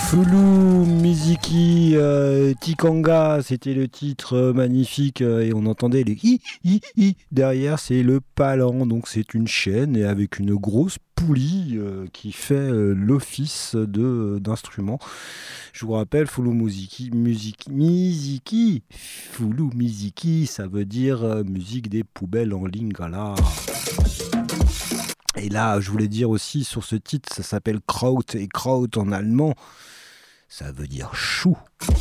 Fulu Miziki Tikanga, c'était le titre magnifique et on entendait les hi derrière, c'est le palan, donc c'est une chaîne et avec une grosse poulie qui fait l'office d'instrument. Je vous rappelle, Fulu Fulu Miziki, ça veut dire musique des poubelles en lingala. Et là, je voulais dire aussi sur ce titre, ça s'appelle Kraut, et Kraut en allemand, ça veut dire chou.